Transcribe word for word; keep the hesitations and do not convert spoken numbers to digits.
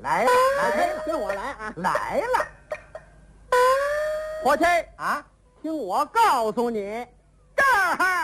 来了，来了， 跟我来啊！ 来了伙计啊！ 听我告诉你，这儿